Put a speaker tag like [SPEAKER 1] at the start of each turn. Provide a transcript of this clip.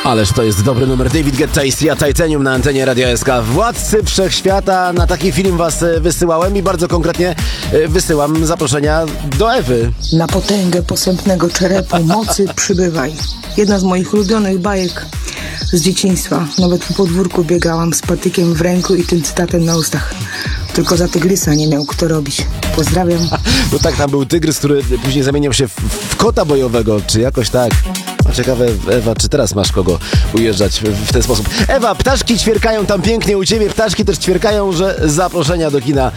[SPEAKER 1] Ależ to jest dobry numer. David Guetta i Sia Titanium na antenie Radia SK. Władcy Wszechświata. Na taki film was wysyłałem i bardzo konkretnie wysyłam zaproszenia do Ewy.
[SPEAKER 2] Na potęgę posępnego czerepu mocy przybywaj. Jedna z moich ulubionych bajek z dzieciństwa. Nawet po podwórku biegałam z patykiem w ręku i tym cytatem na ustach. Tylko za tygrysa nie miał kto robić. Pozdrawiam.
[SPEAKER 1] No tak, tam był tygrys, który później zamieniał się w kota bojowego, czy jakoś tak. No ciekawe, Ewa, czy teraz masz kogo ujeżdżać w ten sposób? Ewa, ptaszki ćwierkają tam pięknie u ciebie, ptaszki też ćwierkają, że zaproszenia do kina